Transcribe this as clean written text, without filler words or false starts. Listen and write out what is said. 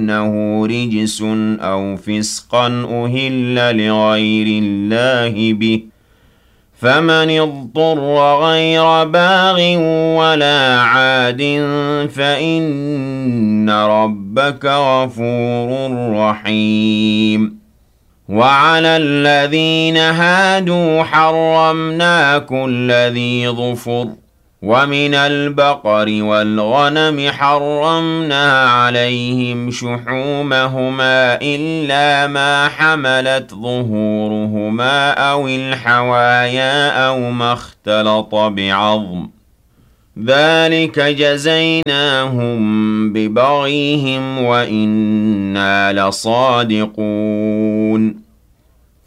أنه رجس أو فسقا أهل لغير الله به فمن اضطر غير باغ ولا عاد فإن ربك غفور رحيم وعلى الذين هادوا حرمنا كل ذي ظفر ومن البقر والغنم حرمنا عليهم شحومهما إلا ما حملت ظهورهما أو الحوايا أو ما اختلط بعظم ذلك جزيناهم ببغيهم وإنا لصادقون